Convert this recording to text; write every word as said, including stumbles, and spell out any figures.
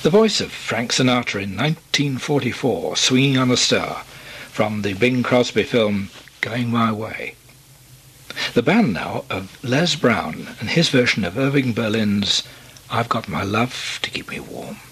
The voice of Frank Sinatra in nineteen forty-four, Swinging on a Star, from the Bing Crosby film Going My Way. The band now of Les Brown and his version of Irving Berlin's I've Got My Love to Keep Me Warm.